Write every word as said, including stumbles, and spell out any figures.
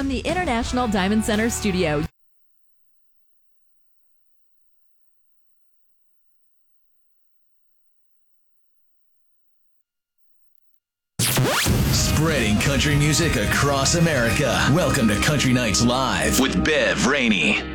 from the International Diamond Center studio. Spreading country music across America. Welcome to Country Nights Live with Bev Rainey.